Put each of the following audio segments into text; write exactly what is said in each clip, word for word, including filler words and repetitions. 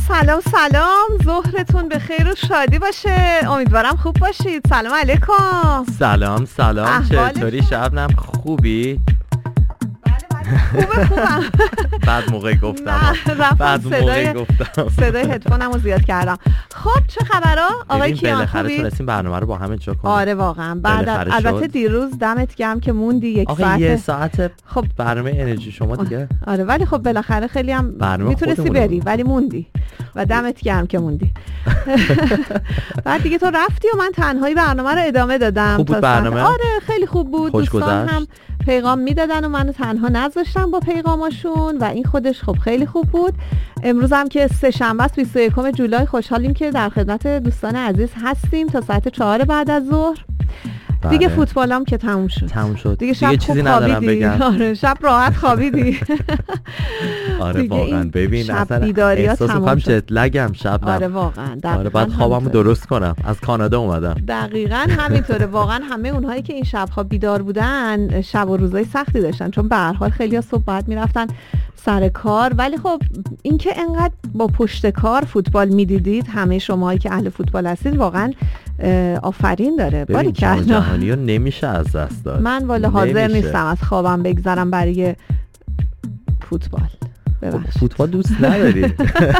سلام سلام، ظهرتون به خیر و شادی باشه. امیدوارم خوب باشید. سلام علیکم. سلام سلام، چطوری شبنم؟ خوبی؟ خوبه خوبم. بعد موقع گفتم بعد موقع گفتم صدای هدفونمو زیاد کردم. خب چه خبرا آقای کیان؟ بالاخره تونستیم برنامه رو با هم اجرا کنیم. آره واقعا. بعد البته دیروز دمت گرم که موندی یک آقا ساعت. یه ساعت خب برنامه انرژی شما دیگه. آره ولی خب بالاخره خیلی هم میتونستی بری ولی موندی و دمت گرم که موندی. بعد دیگه تو رفتی و من تنهایی برنامه رو ادامه دادم. خوب بود برنامه؟ آره خیلی خوب بود. دوستان هم پیغام میدادن و منو تنها نذاشتم با پیغاماشون و این خودش خب خیلی خوب بود. امروز هم که سه شنبه است بیست و یکم جولای، خوشحالیم که در خدمت دوستان عزیز هستیم تا ساعت چهار بعد از ظهر. بله. دیگه فوتبالام که تموم شد. تموم شد. دیگه شب دیگه چیزی ندارم بگم. آره شب راحت خوابیدی. آره واقعا ببین شب بیداریا تموم شد. جت لگم شب. آره واقعا. آره بعد خوابمو درست کنم. از کانادا اومدم. دقیقاً همینطوره. واقعا همه اونهایی که این شب‌ها بیدار بودن شب و روزای سختی داشتن، چون به هر حال خیلی‌ها صبح بعد میرفتن سر کار. ولی خب اینکه انقدر با پشت کار فوتبال میدیدید همه شماهایی که اهل فوتبال هستید واقعا آفرین داره. باری که جهانی رو نمیشه از دست داد. من والا حاضر نیستم از خوابم بگذرم برای فوتبال. فوتبال دوست نداری؟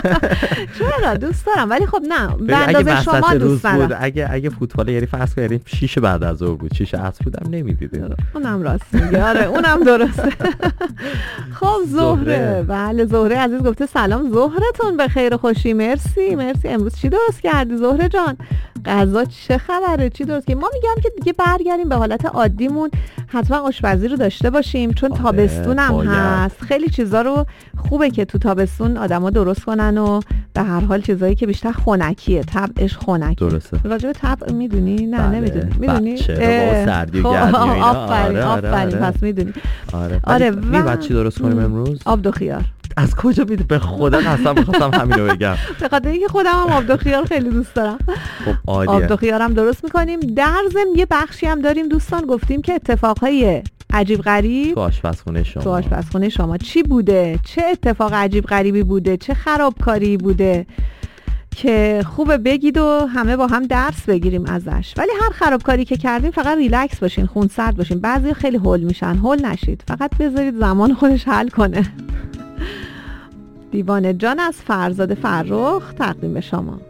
چرا دوست دارم، ولی خب نه به اگه اندازه شما دوست دارم. اگه اگه فوتبال یعنی فرض کنیم شیش بعد از ظهر بود، شیش عصر بودم نمیدیدی. اونم راست میگه. آره اونم درسته. خب زهره، بله زهره عزیز گفته سلام، ظهرتون به خیر و خوشی. مرسی مرسی. امروز چی درست کردی زهره جان؟ غذا چه خبره؟ چی درست کردی؟ ما میگم که دیگه برگردیم به حالت عادیمون، حتما آشپزی رو داشته باشیم چون آره، تابستونم باید. هست. خیلی چیزا رو خوبه که تو تابستون آدما درست کنن و به هر حال چیزایی که بیشتر خنکیه، طبعش خنک. درسته. راجع به طبع میدونی؟ نه بله. نمیدونی. میدونی؟ چرا با سردی و گرمی و اینا. آفرین آفرین پس میدونی. آره. آره می بعد چی درست کنیم امروز؟ آب دو خیار. از کجا میدونی؟ به خدا قسم می‌خواستم همینو بگم. به خاطر اینکه خودم هم آب دو خیار خیلی دوست دارم. خب عالیه. آب دو خیارم درست می‌کنیم. در ضمن یه بخشی هم داریم دوستان، گفتیم که اتفاقهای عجیب غریب تو آشپزخونه شما تو آشپزخونه شما چی بوده، چه اتفاق عجیب غریبی بوده، چه خرابکاری بوده که خوبه بگید و همه با هم درس بگیریم ازش. ولی هر خرابکاری که کردیم فقط ریلکس باشین، خونسرد باشین. بعضی خیلی هول میشن، هول نشید، فقط بذارید زمان خودش حل کنه. دیوانه جان از فرزاد فرخ تقدیم به شما.